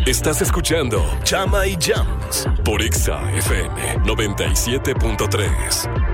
Estás escuchando Chama y Jams por Exa FM 97.3.